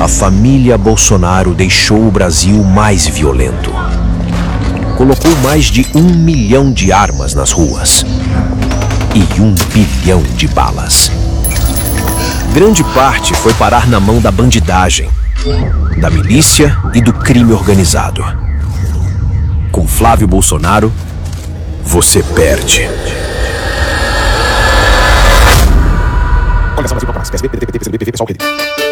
a família Bolsonaro deixou o Brasil mais violento. Colocou mais de 1 milhão de armas nas ruas e 1 bilhão de balas. Grande parte foi parar na mão da bandidagem, da milícia e do crime organizado. Com Flávio Bolsonaro, você perde. Coligação Brasil Popular, PSB, PDT, PT, PCdoB, PV, PSOL, RED.